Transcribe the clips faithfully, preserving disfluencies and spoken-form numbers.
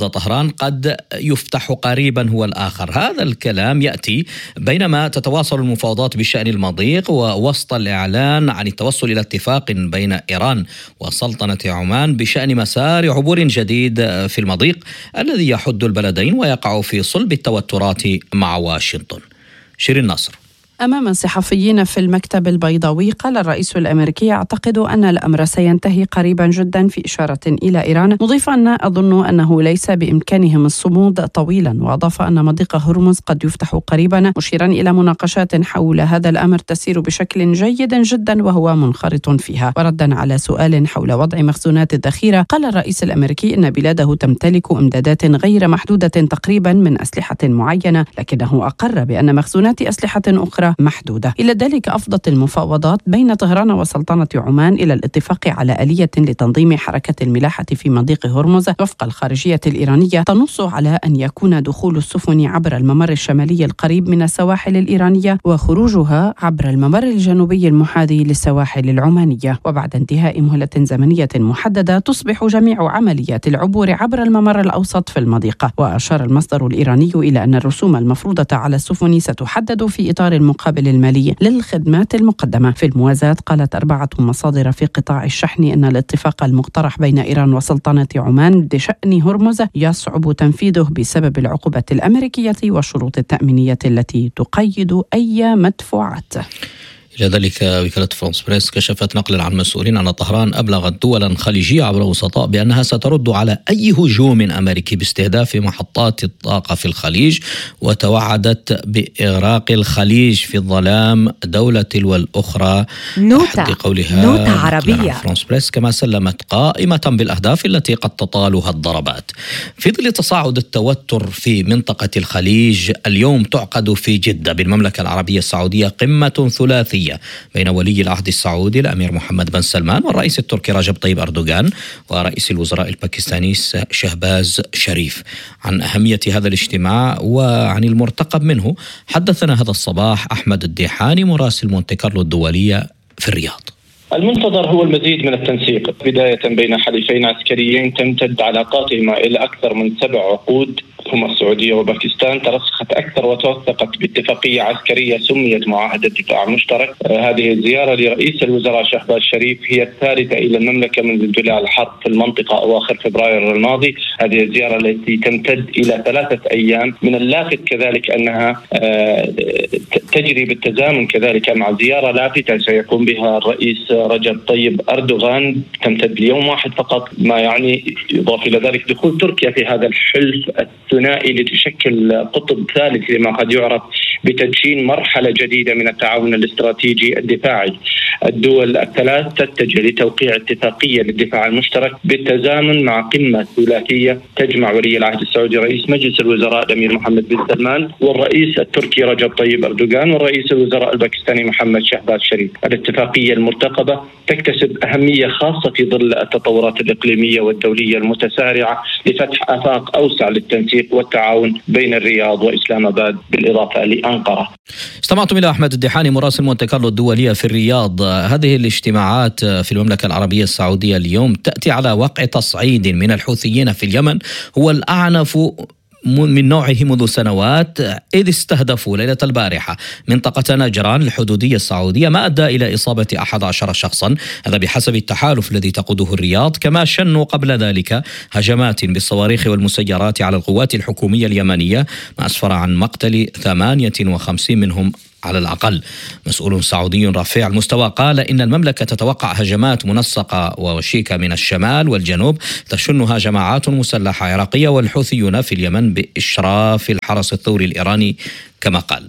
نفذ طهران قد يفتح قريبا هو الآخر. هذا الكلام يأتي بينما تتواصل المفاوضات بشأن المضيق ووسط الإعلان عن التوصل إلى اتفاق بين إيران وسلطنة عمان بشأن مسار عبور جديد في المضيق الذي يحد البلدين ويقع في صلب التوترات مع واشنطن. شيرين ناصر. أمام الصحفيين في المكتب البيضاوي قال الرئيس الأمريكي: أعتقد أن الأمر سينتهي قريبا جدا، في إشارة إلى إيران، مضيفا أن أظن أنه ليس بإمكانهم الصمود طويلا، وأضاف أن مضيق هرمز قد يفتح قريبا، مشيرا إلى مناقشات حول هذا الأمر تسير بشكل جيد جدا وهو منخرط فيها. وردا على سؤال حول وضع مخزونات الذخيرة قال الرئيس الأمريكي إن بلاده تمتلك إمدادات غير محدودة تقريبا من أسلحة معينة، لكنه أقر بأن مخزونات أسلحة أخرى محدودة. إلى ذلك أفضت المفاوضات بين طهران وسلطنة عمان إلى الاتفاق على آلية لتنظيم حركة الملاحة في مضيق هرمز وفق الخارجية الإيرانية، تنص على أن يكون دخول السفن عبر الممر الشمالي القريب من السواحل الإيرانية وخروجها عبر الممر الجنوبي المحاذي للسواحل العمانية. وبعد انتهاء مهلة زمنية محددة تصبح جميع عمليات العبور عبر الممر الأوسط في المضيق. وأشار المصدر الإيراني إلى أن الرسوم المفروضة على السفن ستحدد في إطار المقابل المالي للخدمات المقدمة. في الموازاة قالت أربعة مصادر في قطاع الشحن أن الاتفاق المقترح بين إيران وسلطنة عمان بشأن هرمز يصعب تنفيذه بسبب العقوبة الأمريكية والشروط التأمينية التي تقيد أي مدفوعات. إلى ذلك وكالة فرانس بريس كشفت نقلا عن مسؤولين أن طهران أبلغت دولا خليجية عبر وسطاء بأنها سترد على أي هجوم أمريكي باستهداف محطات الطاقة في الخليج، وتوعدت بإغراق الخليج في الظلام دولة تلو الأخرى. نوتة قولها نوتة عربية. فرانس بريس كما سلمت قائمة بالأهداف التي قد تطالها الضربات. في ظل تصاعد التوتر في منطقة الخليج، اليوم تعقد في جدة بالمملكة العربية السعودية قمة ثلاثية بين ولي العهد السعودي الأمير محمد بن سلمان والرئيس التركي رجب طيب أردوغان ورئيس الوزراء الباكستاني شهباز شريف. عن أهمية هذا الاجتماع وعن المرتقب منه حدثنا هذا الصباح أحمد الديحاني مراسل مونتي كارلو الدولية في الرياض. المنتظر هو المزيد من التنسيق بداية بين حليفين عسكريين تمتد علاقاتهما إلى أكثر من سبع عقود هما السعودية وباكستان، ترسخت أكثر وتوثقت باتفاقية عسكرية سميت معاهدة دفاع مشترك. آه هذه الزيارة لرئيس الوزراء شهباز شريف هي الثالثة إلى المملكة منذ اندلاع الحرب في المنطقة أواخر فبراير الماضي. هذه الزيارة التي تمتد إلى ثلاثة أيام. من اللافت كذلك أنها آه تجري بالتزامن كذلك مع زيارة لافتة سيكون بها الرئيس رجب طيب أردوغان تمتد ليوم واحد فقط، ما يعني يضاف إلى ذلك دخول تركيا في هذا الحلف الثنائي لتشكل قطب ثالث لما قد يعرف بتدشين مرحلة جديدة من التعاون الاستراتيجي الدفاعي. الدول الثلاث تتجه لتوقيع اتفاقية للدفاع المشترك بالتزامن مع قمة ثلاثية تجمع ولي العهد السعودي رئيس مجلس الوزراء الأمير محمد بن سلمان والرئيس التركي رجب طيب أردوغان والرئيس الوزراء الباكستاني محمد شهباز شريف. الاتفاقية المرتقبة تكتسب أهمية خاصة في ظل التطورات الإقليمية والدولية المتسارعة لفتح آفاق أوسع للتنسيق والتعاون بين الرياض وإسلام آباد بالإضافة لأنقرة. استمعتم إلى أحمد الديحاني مراسل مونتي كارلو الدولية في الرياض. هذه الاجتماعات في المملكة العربية السعودية اليوم تأتي على وقع تصعيد من الحوثيين في اليمن هو الأعنف من نوعه منذ سنوات، إذ استهدفوا ليلة البارحة منطقة نجران الحدودية السعودية ما أدى إلى إصابة أحد عشر شخصا، هذا بحسب التحالف الذي تقوده الرياض. كما شنوا قبل ذلك هجمات بالصواريخ والمسيرات على القوات الحكومية اليمنية ما أسفر عن مقتل ثمانية وخمسين منهم على الأقل. مسؤول سعودي رفيع المستوى قال إن المملكة تتوقع هجمات منسقة ووشيكة من الشمال والجنوب تشنها جماعات مسلحة عراقية والحوثيون في اليمن بإشراف الحرس الثوري الإيراني كما قال.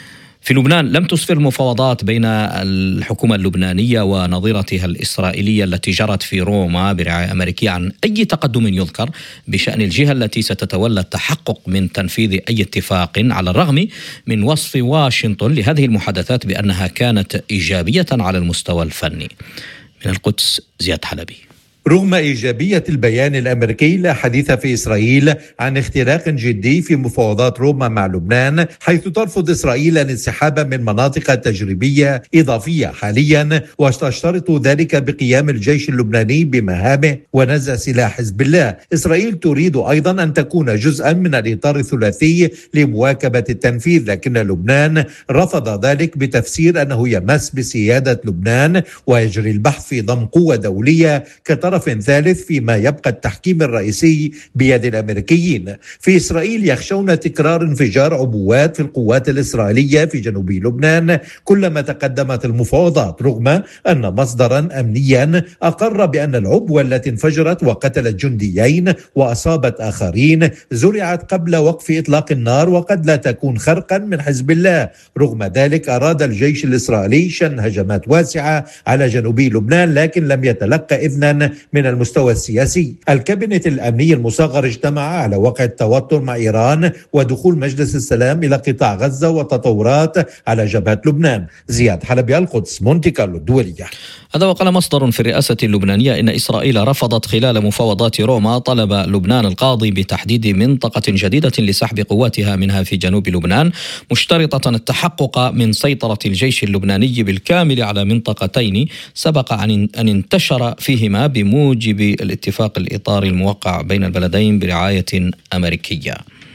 في لبنان لم تسفر المفاوضات بين الحكومة اللبنانية ونظيرتها الإسرائيلية التي جرت في روما برعاية أمريكية عن أي تقدم يذكر بشأن الجهة التي ستتولى التحقق من تنفيذ أي اتفاق، على الرغم من وصف واشنطن لهذه المحادثات بأنها كانت إيجابية على المستوى الفني. من القدس زياد حلبي. رغم إيجابية البيان الأمريكي لا حديث في إسرائيل عن اختراق جدي في مفاوضات روما مع لبنان، حيث ترفض إسرائيل الانسحاب من مناطق تجريبية إضافية حاليا، وتشترط ذلك بقيام الجيش اللبناني بمهامه ونزع سلاح حزب الله. إسرائيل تريد أيضا أن تكون جزءا من الإطار الثلاثي لمواكبة التنفيذ، لكن لبنان رفض ذلك بتفسير أنه يمس بسيادة لبنان ويجري البحث في ضم قوة دولية كطرف ثالث، فيما يبقى التحكيم الرئيسي بيد الأمريكيين. في إسرائيل يخشون تكرار انفجار عبوات في القوات الإسرائيلية في جنوب لبنان كلما تقدمت المفاوضات، رغم أن مصدرا أمنيا أقر بأن العبوة التي انفجرت وقتلت جنديين وأصابت آخرين زرعت قبل وقف إطلاق النار وقد لا تكون خرقا من حزب الله. رغم ذلك أراد الجيش الإسرائيلي شن هجمات واسعة على جنوب لبنان، لكن لم يتلقى إذنا من المستوى السياسي. الكابينت الأمني المصغر اجتمع على وقع التوتر مع إيران ودخول مجلس السلام إلى قطاع غزة وتطورات على جبهة لبنان. زياد حلبي، القدس، مونتي كارلو الدولية. هذا وقال مصدر في الرئاسة اللبنانية إن إسرائيل رفضت خلال مفاوضات روما طلب لبنان القاضي بتحديد منطقة جديدة لسحب قواتها منها في جنوب لبنان، مشترطة التحقق من سيطرة الجيش اللبناني بالكامل على منطقتين سبق أن انتشر فيهما بموجب الاتفاق الإطاري الموقع بين البلدين برعاية أمريكية.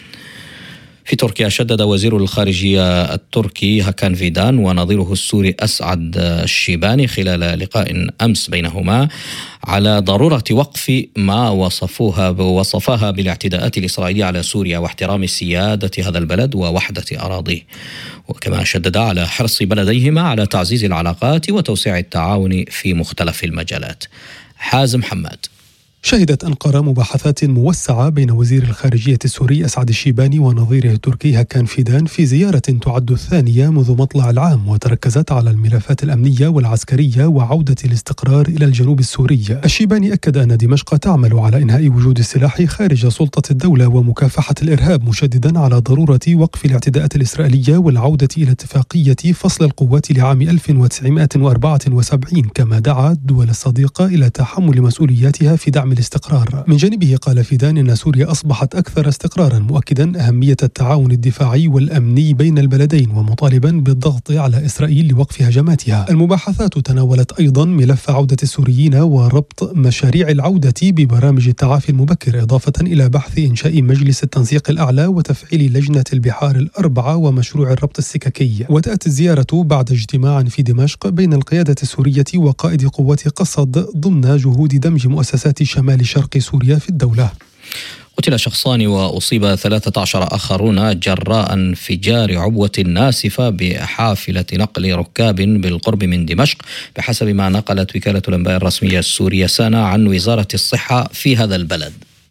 في تركيا شدد وزير الخارجية التركي هاكان فيدان ونظيره السوري أسعد الشيباني خلال لقاء أمس بينهما على ضرورة وقف ما وصفوها وصفاها بالاعتداءات الإسرائيلية على سوريا واحترام سيادة هذا البلد ووحدة أراضيه، وكما شدد على حرص بلديهما على تعزيز العلاقات وتوسيع التعاون في مختلف المجالات. حازم حماد. شهدت أنقرة مباحثات موسعة بين وزير الخارجية السوري أسعد الشيباني ونظيره التركي هاكان فيدان في زيارة تعد الثانية منذ مطلع العام، وتركزت على الملفات الأمنية والعسكرية وعودة الاستقرار إلى الجنوب السوري. الشيباني أكد أن دمشق تعمل على إنهاء وجود السلاح خارج سلطة الدولة ومكافحة الإرهاب، مشددا على ضرورة وقف الاعتداءات الإسرائيلية والعودة إلى اتفاقية فصل القوات لعام ألف وتسعمائة وأربعة وسبعين، كما دعا الدول الصديقة إلى تحمل مسؤولياتها في دعم الاستقرار. من جانبه قال فيدان إن سوريا أصبحت أكثر استقرارا، مؤكدا أهمية التعاون الدفاعي والأمني بين البلدين ومطالبا بالضغط على إسرائيل لوقف هجماتها. المباحثات تناولت أيضا ملف عودة السوريين وربط مشاريع العودة ببرامج التعافي المبكر، إضافة إلى بحث إنشاء مجلس التنسيق الأعلى وتفعيل لجنة البحار الأربعة ومشروع الربط السككي. وتأتي الزيارة بعد اجتماع في دمشق بين القيادة السورية وقائد قوات قصد ضمن جهود دمج مؤسسات شمال شرق سوريا في الدولة. قتل شخصان وأصيب ثلاثة عشر آخرون جراء انفجار عبوة ناسفة بحافلة نقل ركاب بالقرب من دمشق، بحسب ما نقلت وكالة الأنباء الرسمية السورية سانا عن وزارة الصحة في هذا البلد.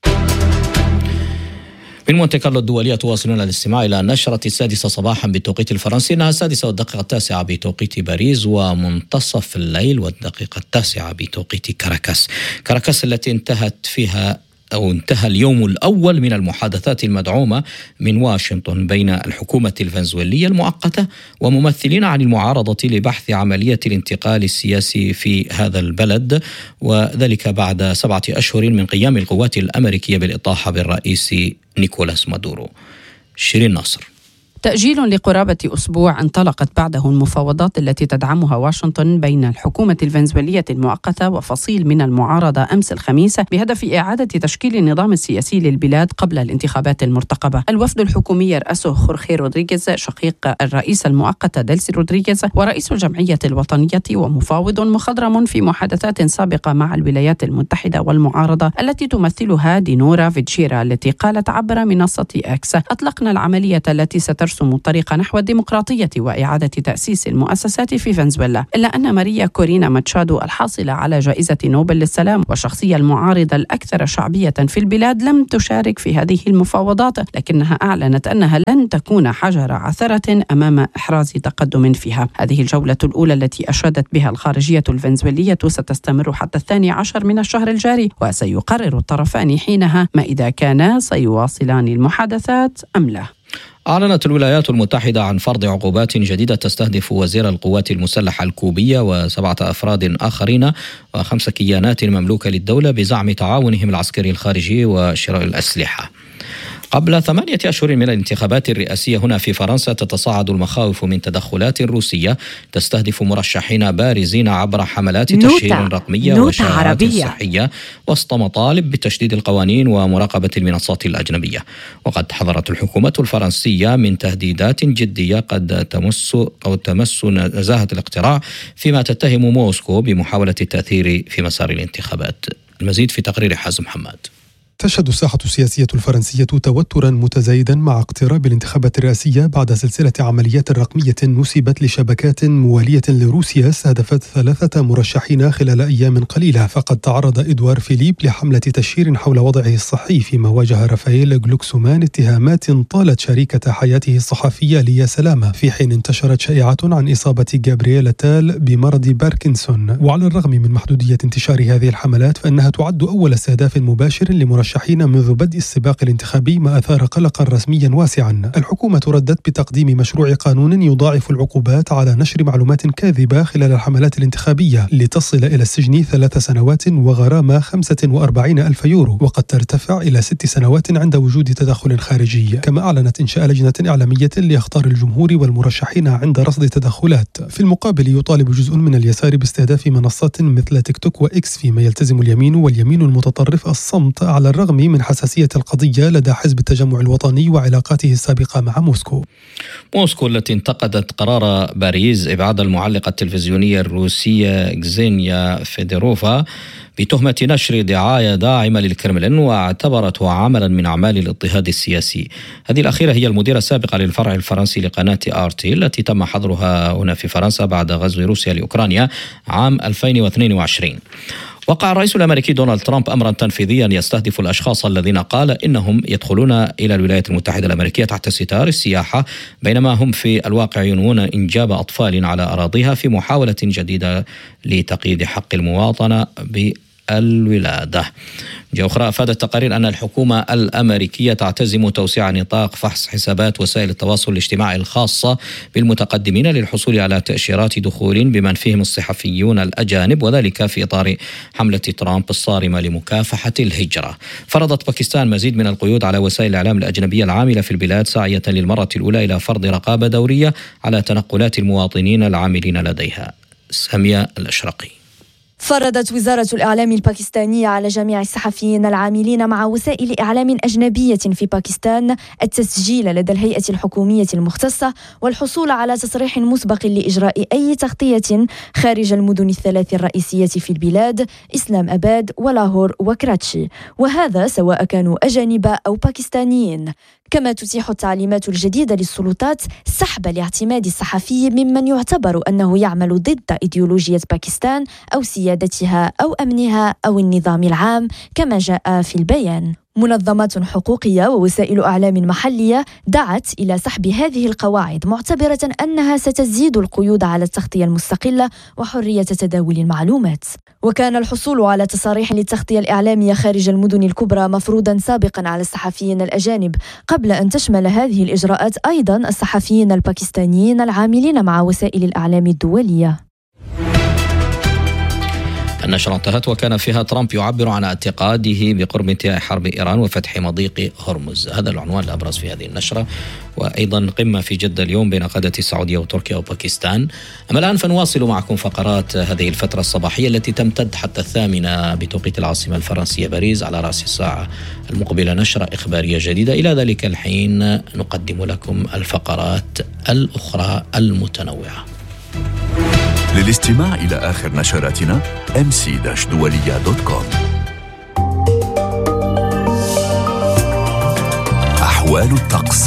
من مونتي كارلو الدولية تواصلون الاستماع إلى النشرة السادسة صباحا بالتوقيت الفرنسي، إنها السادسة والدقيقة التاسعة بتوقيت باريس ومنتصف الليل والدقيقة التاسعة بتوقيت كاراكاس. كاراكاس التي انتهت فيها أو انتهى اليوم الأول من المحادثات المدعومة من واشنطن بين الحكومة الفنزويلية المؤقتة وممثلين عن المعارضة لبحث عملية الانتقال السياسي في هذا البلد، وذلك بعد سبعة أشهر من قيام القوات الأمريكية بالإطاحة بالرئيس نيكولاس مادورو. شيرين ناصر. تأجيل لقرابة أسبوع انطلقت بعده المفاوضات التي تدعمها واشنطن بين الحكومة الفنزويلية المؤقتة وفصيل من المعارضة أمس الخميس بهدف إعادة تشكيل النظام السياسي للبلاد قبل الانتخابات المرتقبة. الوفد الحكومي يرأسه خورخي رودريغيز شقيق الرئيس المؤقت ديلسي رودريغيز ورئيس الجمعية الوطنية ومفاوض مخضرم في محادثات سابقة مع الولايات المتحدة والمعارضة التي تمثلها دينورا فيتشيرا، التي قالت عبر منصة إكس: أطلقنا العملية التي سترسم الطريق نحو الديمقراطية وإعادة تأسيس المؤسسات في فنزويلا. إلا أن ماريا كورينا ماتشادو الحاصلة على جائزة نوبل للسلام والشخصية المعارضة الأكثر شعبية في البلاد لم تشارك في هذه المفاوضات، لكنها أعلنت أنها لن تكون حجر عثرة أمام إحراز تقدم فيها. هذه الجولة الأولى التي أشادت بها الخارجية الفنزويلية ستستمر حتى الثاني عشر من الشهر الجاري، وسيقرر الطرفان حينها ما إذا كانا سيواصلان المحادثات أم لا. أعلنت الولايات المتحدة عن فرض عقوبات جديدة تستهدف وزير القوات المسلحة الكوبية وسبعة أفراد آخرين وخمس كيانات مملوكة للدولة بزعم تعاونهم العسكري الخارجي وشراء الأسلحة. قبل ثمانية أشهر من الانتخابات الرئاسية هنا في فرنسا تتصاعد المخاوف من تدخلات روسية تستهدف مرشحين بارزين عبر حملات تشهير رقمية وشائعات صحية وسط مطالب بتشديد القوانين ومراقبة المنصات الأجنبية. وقد حذرت الحكومة الفرنسية من تهديدات جدية قد تمس أو تمس نزاهة الاقتراع فيما تتهم موسكو بمحاولة التأثير في مسار الانتخابات. المزيد في تقرير حازم محمد. تشهد الساحة السياسية الفرنسية توترا متزايدا مع اقتراب الانتخابات الرئاسية بعد سلسلة عمليات رقمية نسبت لشبكات موالية لروسيا استهدفت ثلاثة مرشحين خلال أيام قليلة. فقد تعرض إدوار فيليب لحملة تشهير حول وضعه الصحي فيما واجه رافائيل غلوكسومان اتهامات طالت شريكة حياته الصحفية ليا سلامة، في حين انتشرت شائعات عن إصابة جابرييل تال بمرض باركنسون. وعلى الرغم من محدودية انتشار هذه الحملات فإنها تعد أول استهداف مباشر لمرشحين منذ بدء السباق الانتخابي، ما أثار قلقا رسميا واسعا. الحكومة ردت بتقديم مشروع قانون يضاعف العقوبات على نشر معلومات كاذبة خلال الحملات الانتخابية لتصل إلى السجن ثلاث سنوات وغرامة خمسة وأربعين ألف يورو، وقد ترتفع إلى ست سنوات عند وجود تدخل خارجي. كما أعلنت إنشاء لجنة إعلامية لإخطار الجمهور والمرشحين عند رصد تدخلات. في المقابل يطالب جزء من اليسار باستهداف منصات مثل تيك توك وإكس، فيما يلتزم اليمين واليمين المتطرف الصمت على الرغم من حساسية القضية لدى حزب التجمع الوطني وعلاقاته السابقة مع موسكو. موسكو التي انتقدت قرار باريس إبعاد المعلقة التلفزيونية الروسية كسينيا فيدروفا بتهمة نشر دعاية داعمة للكرملين واعتبرته عملا من أعمال الاضطهاد السياسي. هذه الأخيرة هي المديرة السابقة للفرع الفرنسي لقناة آرتي التي تم حظرها هنا في فرنسا بعد غزو روسيا لأوكرانيا عام ألفين واثنين وعشرين. وقع الرئيس الأمريكي دونالد ترامب أمرا تنفيذيا يستهدف الأشخاص الذين قال إنهم يدخلون إلى الولايات المتحدة الأمريكية تحت ستار السياحة بينما هم في الواقع ينوون إنجاب أطفال على أراضيها في محاولة جديدة لتقييد حق المواطنة بالولادة. جهة أخرى أفادت تقارير أن الحكومة الأمريكية تعتزم توسيع نطاق فحص حسابات وسائل التواصل الاجتماعي الخاصة بالمتقدمين للحصول على تأشيرات دخول بمن فيهم الصحفيون الأجانب، وذلك في إطار حملة ترامب الصارمة لمكافحة الهجرة. فرضت باكستان مزيد من القيود على وسائل الإعلام الأجنبية العاملة في البلاد ساعية للمرة الأولى إلى فرض رقابة دورية على تنقلات المواطنين العاملين لديها. سامية الأشرقي. فرضت وزارة الإعلام الباكستانية على جميع الصحفيين العاملين مع وسائل إعلام أجنبية في باكستان التسجيل لدى الهيئة الحكومية المختصة والحصول على تصريح مسبق لإجراء أي تغطية خارج المدن الثلاث الرئيسية في البلاد إسلام أباد ولاهور وكراتشي، وهذا سواء كانوا أجانب أو باكستانيين. كما تتيح التعليمات الجديدة للسلطات سحب الاعتماد الصحفي ممن يعتبر أنه يعمل ضد إيديولوجية باكستان أو سيادتها أو أمنها أو النظام العام كما جاء في البيان. منظمات حقوقية ووسائل أعلام محلية دعت إلى سحب هذه القواعد معتبرة أنها ستزيد القيود على التغطية المستقلة وحرية تداول المعلومات. وكان الحصول على تصاريح للتغطية الإعلامية خارج المدن الكبرى مفروضا سابقا على الصحفيين الأجانب، قبل أن تشمل هذه الإجراءات أيضا الصحفيين الباكستانيين العاملين مع وسائل الإعلام الدولية. النشرة انتهت وكان فيها ترامب يعبر عن اعتقاده بقرب انتهاء حرب إيران وفتح مضيق هرمز. هذا العنوان الأبرز في هذه النشرة. وأيضا قمة في جدة اليوم بين قادة السعودية وتركيا وباكستان. أما الآن فنواصل معكم فقرات هذه الفترة الصباحية التي تمتد حتى الثامنة بتوقيت العاصمة الفرنسية باريس. على رأس الساعة المقبلة نشرة إخبارية جديدة. إلى ذلك الحين نقدم لكم الفقرات الأخرى المتنوعة. للاستماع إلى آخر نشراتنا إم سي دولية دوت كوم. أحوال الطقس.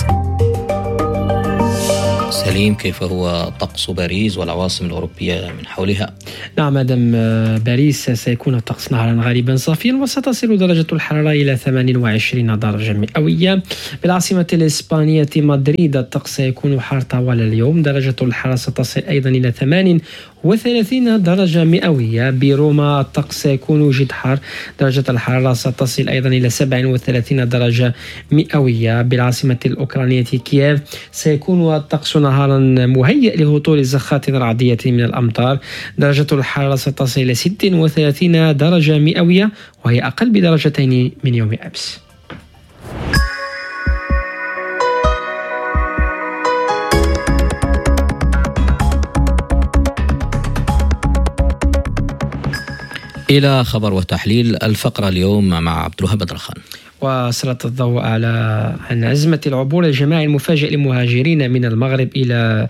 سليم، كيف هو طقس باريس والعواصم الأوروبية من حولها؟ نعم مدام باريس سيكون الطقس نهارا غالبا صافيا وستصل درجة الحرارة إلى ثمانية وعشرين درجة مئوية. بالعاصمة الإسبانية مدريد الطقس سيكون حار طوال اليوم، درجة الحرارة ستصل أيضا إلى ثمانية وثلاثين درجة مئوية. بروما الطقس سيكون جد حار، درجة الحرارة ستصل أيضا إلى سبعة وثلاثين درجة مئوية. بالعاصمة الأوكرانية كييف سيكون الطقس نهارا مهيئ لهطول زخات رعدية من الأمطار، درجة الحرارة ستصل إلى ستة وثلاثين درجة مئوية وهي أقل بدرجتين من يوم أمس. إلى خبر وتحليل الفقرة اليوم مع عبد الوهاب بدرخان. وسلط الضوء على أن أزمة العبور الجماعي المفاجئ للمهاجرين من المغرب إلى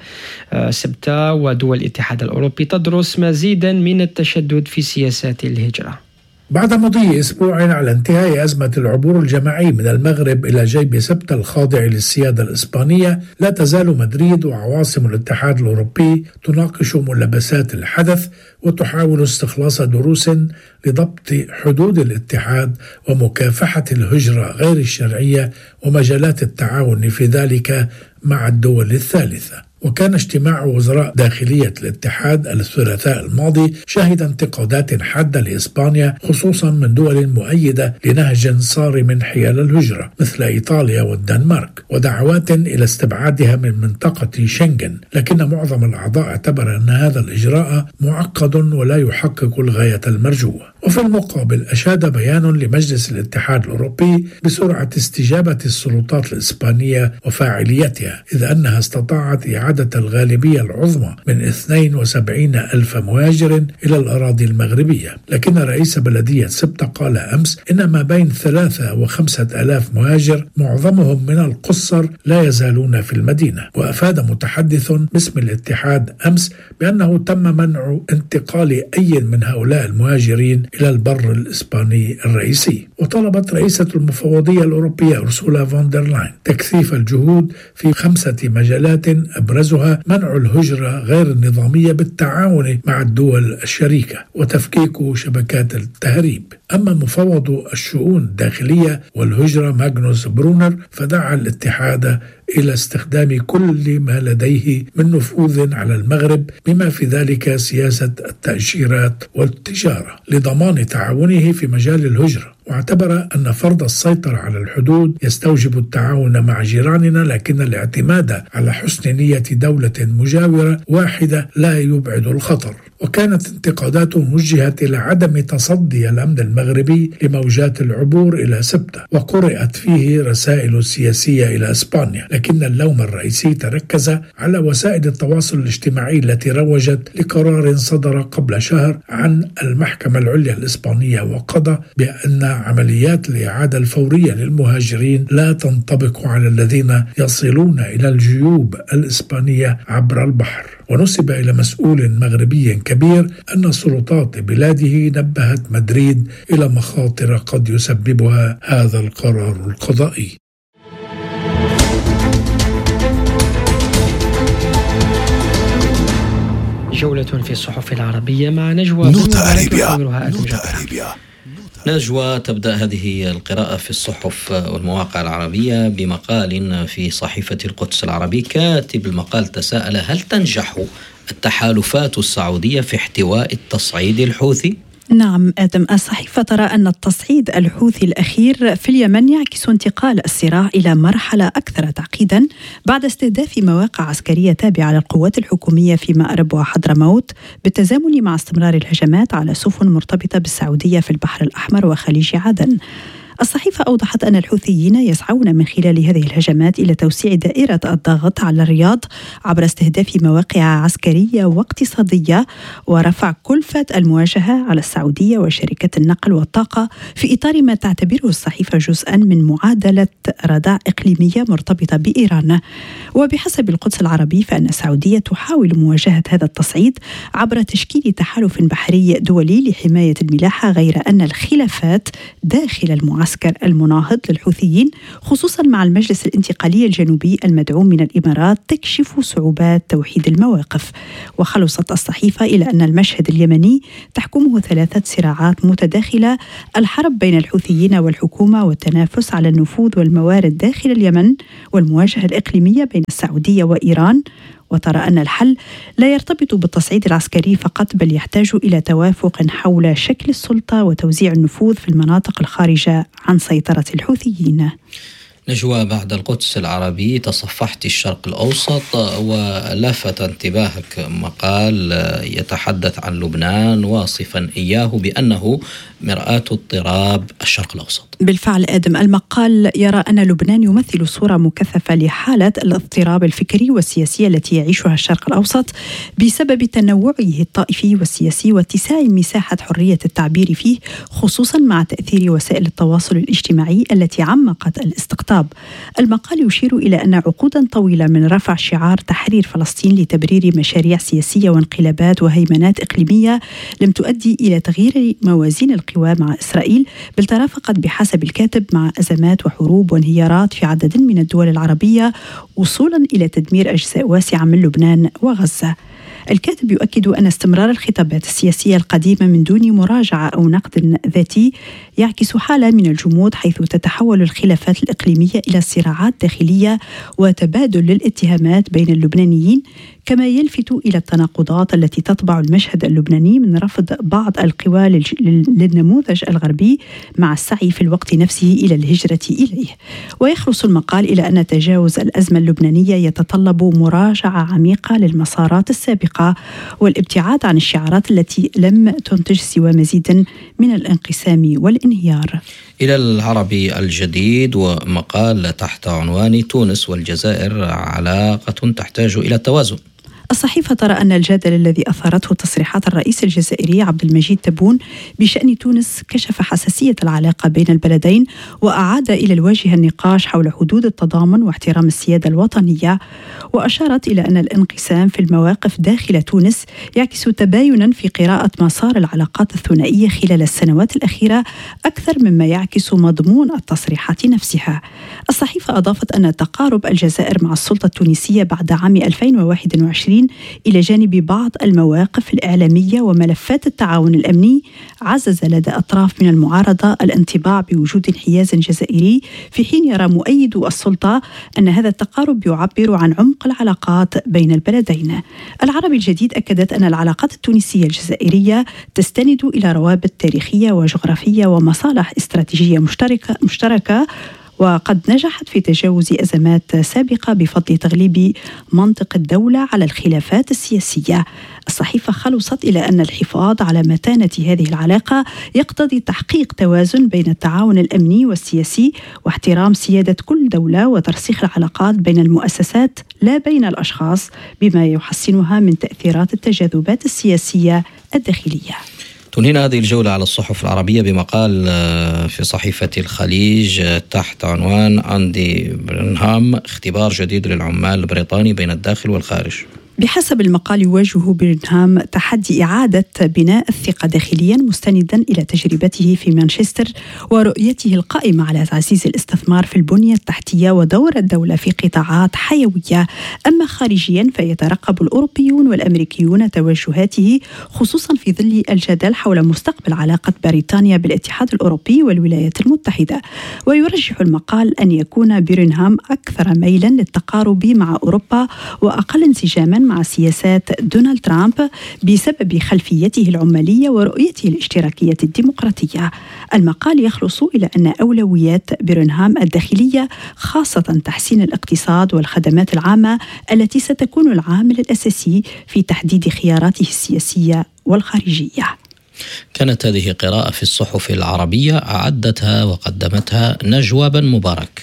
سبتة ودول الاتحاد الأوروبي تدرس مزيدا من التشدد في سياسات الهجرة. بعد مضي أسبوع على انتهاء أزمة العبور الجماعي من المغرب إلى جيب سبتة الخاضع للسيادة الإسبانية، لا تزال مدريد وعواصم الاتحاد الأوروبي تناقش ملابسات الحدث وتحاول استخلاص دروس لضبط حدود الاتحاد ومكافحة الهجرة غير الشرعية ومجالات التعاون في ذلك مع الدول الثالثة. وكان اجتماع وزراء داخلية الاتحاد الثلاثاء الماضي شهد انتقادات حادة لإسبانيا خصوصا من دول مؤيدة لنهج صارم حيال الهجرة مثل إيطاليا والدنمارك، ودعوات إلى استبعادها من منطقة شنغن، لكن معظم الأعضاء اعتبر أن هذا الإجراء معقد ولا يحقق الغاية المرجوة. وفي المقابل أشاد بيان لمجلس الاتحاد الأوروبي بسرعة استجابة السلطات الإسبانية وفاعليتها، إذ أنها استطاعت إعادة الغالبية العظمى من اثنين وسبعين ألف مهاجر إلى الأراضي المغربية. لكن رئيس بلدية سبتة قال أمس إن ما بين ثلاثة وخمسة ألاف مهاجر معظمهم من القصر لا يزالون في المدينة. وأفاد متحدث باسم الاتحاد أمس بأنه تم منع انتقال أي من هؤلاء المهاجرين إلى البر الإسباني الرئيسي. وطلبت رئيسة المفوضية الأوروبية أرسولا فون دير لاين تكثيف الجهود في خمسة مجالات أبرزها منع الهجرة غير النظامية بالتعاون مع الدول الشريكة وتفكيك شبكات التهريب. أما مفوض الشؤون الداخلية والهجرة ماغنوس برونر فدعا الاتحاد إلى استخدام كل ما لديه من نفوذ على المغرب بما في ذلك سياسة التأشيرات والتجارة لضمان تعاونه في مجال الهجرة. واعتبر أن فرض السيطرة على الحدود يستوجب التعاون مع جيراننا، لكن الاعتماد على حسن نية دولة مجاورة واحدة لا يبعد الخطر. وكانت انتقادات وجهت إلى عدم تصدي الأمن المغربي لموجات العبور إلى سبتة، وقرأت فيه رسائل سياسية إلى إسبانيا، لكن اللوم الرئيسي تركز على وسائل التواصل الاجتماعي التي روجت لقرار صدر قبل شهر عن المحكمة العليا الإسبانية وقضى بأن عمليات الإعادة الفورية للمهاجرين لا تنطبق على الذين يصلون إلى الجيوب الإسبانية عبر البحر. ونسب إلى مسؤول مغربي كبير أن سلطات بلاده نبهت مدريد إلى مخاطر قد يسببها هذا القرار القضائي. جولة في الصحف العربية مع نجوى نوتا أريبيا. نوتا أريبيا. نجوى، تبدأ هذه القراءة في الصحف والمواقع العربية بمقال في صحيفة القدس العربي. كاتب المقال تساءل: هل تنجح التحالفات السعودية في احتواء التصعيد الحوثي؟ نعم آدم، الصحيفة ترى أن التصعيد الحوثي الأخير في اليمن يعكس انتقال الصراع إلى مرحلة أكثر تعقيدا بعد استهداف مواقع عسكرية تابعة للقوات الحكومية في مأرب وحضرموت، بالتزامن مع استمرار الهجمات على سفن مرتبطة بالسعودية في البحر الأحمر وخليج عدن. الصحيفة أوضحت أن الحوثيين يسعون من خلال هذه الهجمات إلى توسيع دائرة الضغط على الرياض عبر استهداف مواقع عسكرية واقتصادية ورفع كلفة المواجهة على السعودية وشركة النقل والطاقة في إطار ما تعتبره الصحيفة جزءا من معادلة ردع إقليمية مرتبطة بإيران. وبحسب القدس العربي فإن السعودية تحاول مواجهة هذا التصعيد عبر تشكيل تحالف بحري دولي لحماية الملاحة، غير أن الخلافات داخل المعسكر المناهض للحوثيين خصوصا مع المجلس الانتقالي الجنوبي المدعوم من الإمارات تكشف صعوبات توحيد المواقف. وخلصت الصحيفة إلى أن المشهد اليمني تحكمه ثلاثة صراعات متداخلة: الحرب بين الحوثيين والحكومة، والتنافس على النفوذ والموارد داخل اليمن، والمواجهة الإقليمية بين السعودية وإيران، وترى أن الحل لا يرتبط بالتصعيد العسكري فقط، بل يحتاج إلى توافق حول شكل السلطة وتوزيع النفوذ في المناطق الخارجة عن سيطرة الحوثيين. نجوى، بعد القدس العربي تصفحت الشرق الأوسط ولفت انتباهك مقال يتحدث عن لبنان واصفا إياه بأنه مرآة اضطراب الشرق الأوسط. بالفعل آدم، المقال يرى أن لبنان يمثل صورة مكثفة لحالة الاضطراب الفكري والسياسي التي يعيشها الشرق الأوسط بسبب تنوعه الطائفي والسياسي واتساع مساحة حرية التعبير فيه، خصوصا مع تأثير وسائل التواصل الاجتماعي التي عمقت الاستقطاب. المقال يشير إلى أن عقودا طويلة من رفع شعار تحرير فلسطين لتبرير مشاريع سياسية وانقلابات وهيمنات إقليمية لم تؤدي إلى تغيير موازين القوى مع إسرائيل، بل ترافقت بحسب الكاتب مع أزمات وحروب وانهيارات في عدد من الدول العربية، وصولا إلى تدمير أجزاء واسعة من لبنان وغزة. الكاتب يؤكد أن استمرار الخطابات السياسية القديمة من دون مراجعة أو نقد ذاتي يعكس حالة من الجمود، حيث تتحول الخلافات الإقليمية إلى صراعات داخلية وتبادل للاتهامات بين اللبنانيين، كما يلفت إلى التناقضات التي تطبع المشهد اللبناني من رفض بعض القوى للنموذج الغربي مع السعي في الوقت نفسه إلى الهجرة إليه. ويخلص المقال إلى أن تجاوز الأزمة اللبنانية يتطلب مراجعة عميقة للمسارات السابقة والابتعاد عن الشعارات التي لم تنتج سوى مزيد من الانقسام والانهيار. إلى العربي الجديد ومقال تحت عنوان تونس والجزائر علاقة تحتاج إلى التوازن. الصحيفة ترى أن الجدل الذي أثارته تصريحات الرئيس الجزائري عبد المجيد تبون بشأن تونس كشف حساسية العلاقة بين البلدين، وأعاد إلى الواجهة النقاش حول حدود التضامن واحترام السيادة الوطنية. وأشارت إلى أن الانقسام في المواقف داخل تونس يعكس تباينا في قراءة مسار العلاقات الثنائية خلال السنوات الأخيرة أكثر مما يعكس مضمون التصريحات نفسها. الصحيفة أضافت أن تقارب الجزائر مع السلطة التونسية بعد عام ألفين وواحد وعشرين إلى جانب بعض المواقف الإعلامية وملفات التعاون الأمني عزز لدى أطراف من المعارضة الانطباع بوجود انحياز جزائري، في حين يرى مؤيد السلطة أن هذا التقارب يعبر عن عمق العلاقات بين البلدين. العربي الجديد أكدت أن العلاقات التونسية الجزائرية تستند إلى روابط تاريخية وجغرافية ومصالح استراتيجية مشتركة مشتركة وقد نجحت في تجاوز أزمات سابقة بفضل تغليب منطق الدولة على الخلافات السياسية. الصحيفة خلصت إلى أن الحفاظ على متانة هذه العلاقة يقتضي تحقيق توازن بين التعاون الأمني والسياسي واحترام سيادة كل دولة وترسيخ العلاقات بين المؤسسات لا بين الأشخاص، بما يحسنها من تأثيرات التجاذبات السياسية الداخلية. تنهينا هذه الجولة على الصحف العربية بمقال في صحيفة الخليج تحت عنوان أندي برنهام اختبار جديد للعمال البريطاني بين الداخل والخارج. بحسب المقال يواجه برنهام تحدي إعادة بناء الثقة داخليا، مستندا إلى تجربته في مانشستر ورؤيته القائمة على تعزيز الاستثمار في البنية التحتية ودور الدولة في قطاعات حيوية. أما خارجيا فيترقب الأوروبيون والأمريكيون توجهاته، خصوصا في ظل الجدل حول مستقبل علاقة بريطانيا بالاتحاد الأوروبي والولايات المتحدة. ويرجح المقال أن يكون برنهام أكثر ميلا للتقارب مع أوروبا وأقل انسجاما مع سياسات دونالد ترامب بسبب خلفيته العمالية ورؤيته الاشتراكية الديمقراطية. المقال يخلص إلى أن أولويات برنهام الداخلية خاصة تحسين الاقتصاد والخدمات العامة التي ستكون العامل الأساسي في تحديد خياراته السياسية والخارجية. كانت هذه قراءة في الصحف العربية أعدتها وقدمتها نجوى بن مبارك.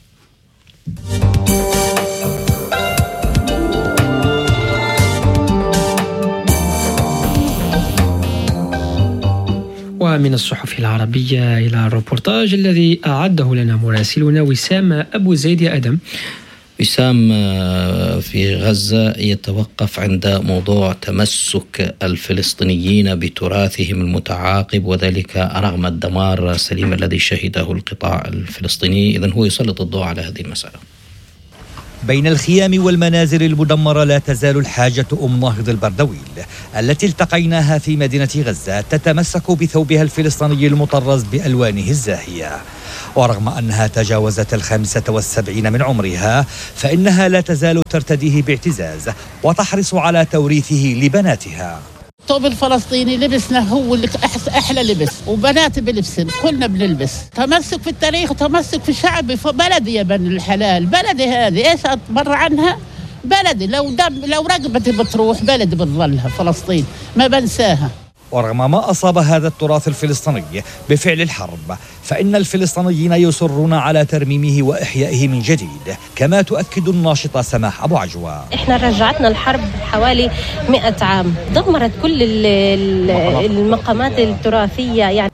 ومن الصحف العربية إلى الروبورتاج الذي أعده لنا مراسلنا وسام أبو زيد. يا أدم. وسام، في غزة يتوقف عند موضوع تمسك الفلسطينيين بتراثهم المتعاقب، وذلك رغم الدمار السليم الذي شهده القطاع الفلسطيني. إذن هو يسلط الضوء على هذه المسألة. بين الخيام والمنازل المدمرة لا تزال الحاجة أم ناهض البردويل التي التقيناها في مدينة غزة تتمسك بثوبها الفلسطيني المطرز بألوانه الزاهية، ورغم أنها تجاوزت الخامسة والسبعين من عمرها فإنها لا تزال ترتديه باعتزاز وتحرص على توريثه لبناتها. الثوب الفلسطيني لبسنا هو اللي أحلى لبس، وبناتي بلبسن، كلنا بنلبس. تمسك في التاريخ وتمسك في الشعب. فبلدي يا بني الحلال، بلدي هذه ايش أتبر عنها؟ بلدي لو دم لو رقبتي بتروح بلدي بتظلها فلسطين، ما بنساها. ورغم ما أصاب هذا التراث الفلسطيني بفعل الحرب فإن الفلسطينيين يصرون على ترميمه وإحيائه من جديد، كما تؤكد الناشطة سماح أبو عجوة. إحنا رجعتنا الحرب حوالي مئة عام، دمرت كل المقامات التراثية يعني